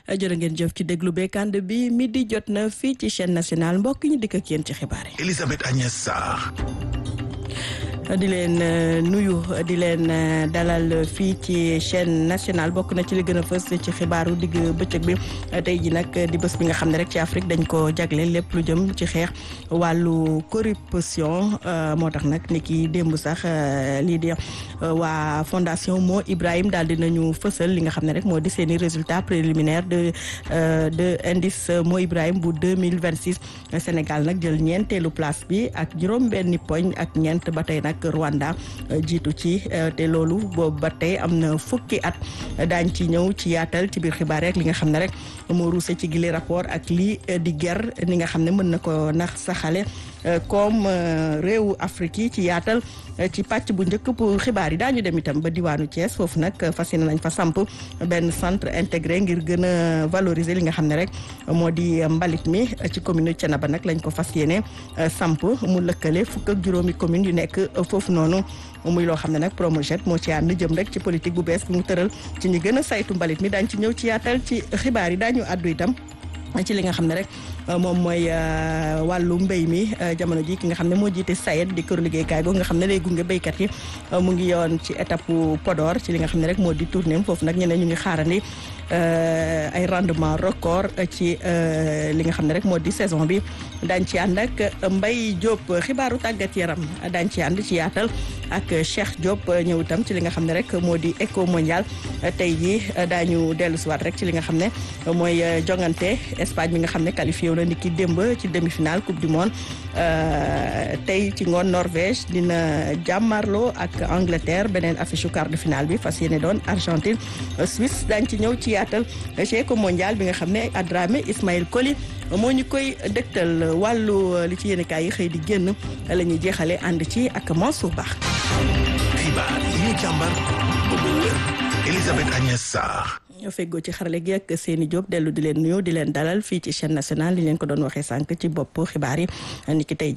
jërë ngeen jëf ci déglu beekand bi midi jot na fii ci chaîne nationale mbokk ñu dikk ak yéen ci xibaar yi. Elisabeth Agnès Sarr. di leen nuyu di leen dalal fii ci chaîne nationale bokk na ci li gën a fës ci xibaaru digg bëccëg bi tey ji nag di bés bi nga xam ne rek ci Afrique dañ ko jagleel lépp lu jëm ci xeex wàllu corruption moo tax nag ni ki démb sax lii di waa fondation Mo Ibrahim daal dinañu fësal li nga xam ne rek moo di seeni résultat préliminaire de indice Mo Ibrahim bu 2026 Sénégal nag jël ñeenteelu place bi ak juróom benni poñ ak ñeent ba tey nag Rwanda jiitu ci te loolu boobu ba tey am na fukki at daañ ci ñëw ci yaatal ci biir xibaar rek li nga xam ne rek moo ruuse ci gili rapport ak lii di guerre ni nga xam ne mën na ko nax saxale comme réewu Afrique yi ci yaatal ci pàcc bu njëkk pour xibaar yi daañu dem itam ba diwaanu Thiès foofu nag fas yéene nañ fa samp benn centre intégré ngir gën a valoriser li nga xam ne rek moo di mbalit mi ci commune Thiénaba nag lañ ko fas yéene samp mu lëkkale fukk ak juróomi commune yu nekk foofu noonu muy loo xam ne nag Promojet moo ci ànd jëm rek ci politique bu bees bi mu tëral ci ñi gën a saytu mbalit mi daañ ci ñëw ci yaatal ci xibaar yi daañu àddu itam ci li nga xam ne rek moom mooy wàllu mbéy mi jamono ji ki nga xam ne moo jiite SAED di këru liggéeykaay googu nga xam ne day gunge béykat yi mu ngi yoon ci étape Podor ci li nga xam ne rek moo di tournée foofu nag ñeneen ñu ngi xaarandi ay rendement record ci li nga xam ne rek moo di saison bi daañ ci ànd ak Mbaye Diop xibaaru tàggat yaram daañ ci ànd ci yaatal ak Cheikh Diop ñëw itam ci li nga xam ne rek moo di éco mondial tey jii daañu dellu siwaat rek ci li nga xam ne mooy jongante Espagne bi nga xam ne qualifié na ni ki démb ci demi-finale coupe du monde tey ci ngoon Norvège dina jàmmarloo ak Angleterre beneen affiche quart de finale bi fas yéene doon Argentine Suisse daañ ci ñëw ci yaatal ci éco mondial bi nga xam ne Adramé Ismaël Coly moo ñu koy dëgtal wàllu li ci yéenekaay yi xëy di génn la ñuy jeexale ànd ci ak Mansour Ba. xibaar yi ñu càmbar ba mu wér Elisabeth Agnès Sarr. ñoo feggoo ci xarale gi ak Seyni Diop dellu di leen nuyu di leen dalal fii ci chaîne nationale li leen ko doon waxee sànq ci bopp xibaar yi ni ki tey